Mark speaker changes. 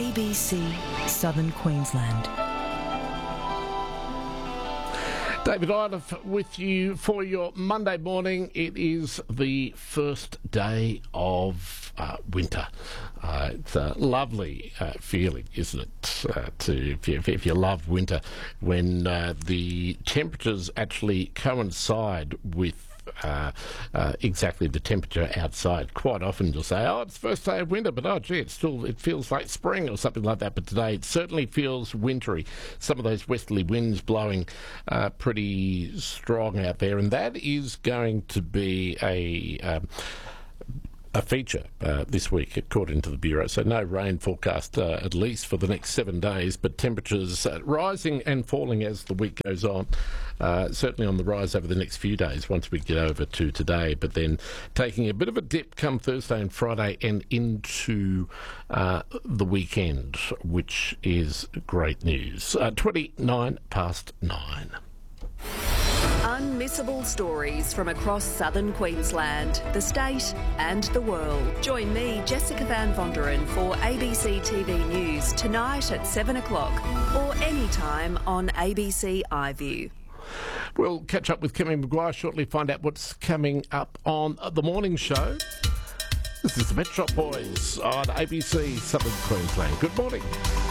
Speaker 1: ABC Southern Queensland.
Speaker 2: David Iliff with you for your Monday morning. It is the first day of winter. It's a lovely feeling, isn't it, if you love winter, when the temperatures actually coincide with exactly the temperature outside. Quite often you'll say, oh, it's the first day of winter, but oh gee, it feels like spring or something like that. But today it certainly feels wintry. Some of those westerly winds blowing pretty strong out there, and that is going to be a feature this week, according to the Bureau. So no rain forecast, at least for the next 7 days, but temperatures rising and falling as the week goes on. Certainly on the rise over the next few days once we get over to today, but then taking a bit of a dip come Thursday and Friday and into the weekend, which is great news. 29 past 9.
Speaker 3: Unmissable stories from across southern Queensland, the state and the world. Join me, Jessica Van Vonderen, for ABC TV News tonight at 7 o'clock or anytime on ABC iView.
Speaker 2: We'll catch up with Kimmy Maguire shortly, find out what's coming up on the morning show. This is the Pet Shop Boys on ABC Southern Queensland. Good morning.